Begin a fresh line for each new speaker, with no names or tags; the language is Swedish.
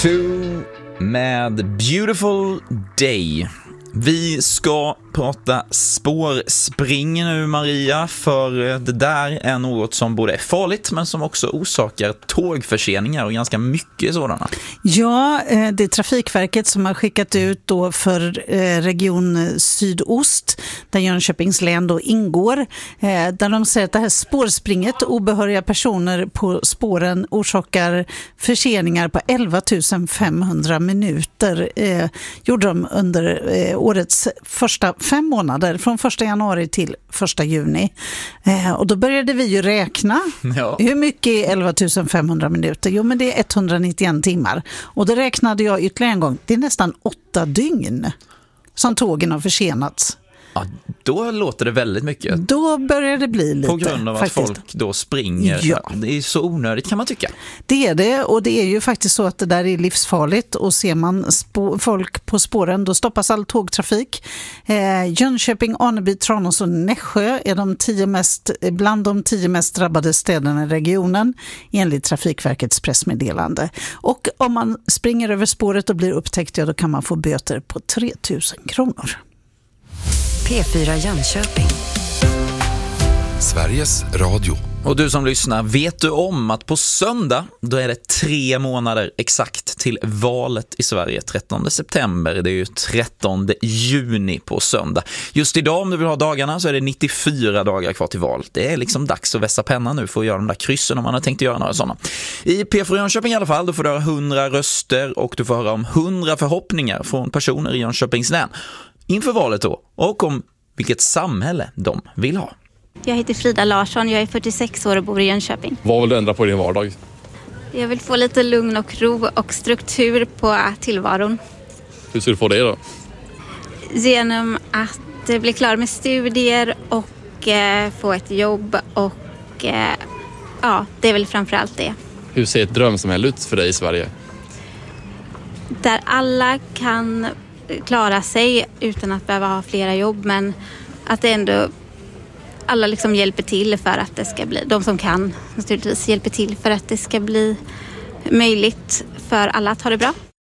U2 med Beautiful Day. Vi ska prata spårspring nu, Maria, för det där är något som både är farligt men som också orsakar tågförseningar och ganska mycket sådana.
Ja, det är Trafikverket som har skickat ut då för region Sydost, där Jönköpings län då ingår, där de säger att det här spårspringet, obehöriga personer på spåren, orsakar förseningar på 11 500 minuter. Gjorde de under årets första 5 månader, från 1 januari till 1 juni. Och då började vi ju räkna. Ja. Hur mycket är 11 500 minuter? Jo, men det är 191 timmar. Och då räknade jag ytterligare en gång. Det är nästan 8 dygn som tågen har försenats.
Ja, då låter det väldigt mycket.
Då börjar det bli lite.
På grund av att folk då springer.
Ja.
Det är så onödigt, kan man tycka.
Det är det, och det är ju faktiskt så att det där är livsfarligt. Och ser man folk på spåren, då stoppas all tågtrafik. Jönköping, Aneby, Tranås och Nässjö är bland de 10 mest drabbade städerna i regionen, enligt Trafikverkets pressmeddelande. Och om man springer över spåret och blir upptäckt, då kan man få böter på 3 000 kronor.
P4 Jönköping.
Sveriges Radio.
Och du som lyssnar, vet du om att på söndag, då är det 3 månader exakt till valet i Sverige, 13 september. Det är ju 13 juni på söndag. Just idag, om du vill ha dagarna, så är det 94 dagar kvar till val. Det är liksom dags att vässa pennan nu för att göra de där kryssen om man har tänkt göra några sådana. I P4 Jönköping i alla fall, då får du höra 100 röster och du får höra om 100 förhoppningar från personer i Jönköpings län inför valet då, och om vilket samhälle de vill ha.
Jag heter Frida Larsson, jag är 46 år och bor i Jönköping.
Vad vill du ändra på i din vardag?
Jag vill få lite lugn och ro och struktur på tillvaron.
Hur ska du få det då?
Genom att bli klar med studier och få ett jobb och ja, det är väl framförallt det.
Hur ser ett drömsamhälle ut för dig i Sverige?
Där alla kan klara sig utan att behöva ha flera jobb, men att det ändå alla liksom hjälper till för att det ska bli, de som kan naturligtvis hjälper till för att det ska bli möjligt för alla att ha det bra.